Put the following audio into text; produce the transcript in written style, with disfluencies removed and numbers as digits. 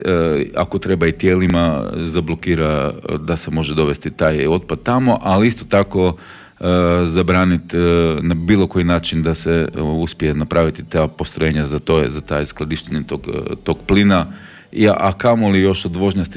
ako treba i tijelima zablokira da se može dovesti taj otpad tamo, ali isto tako zabraniti na bilo koji način da se uspije napraviti ta postrojenja za taj skladištenje tog plina, a kamoli još odvožnja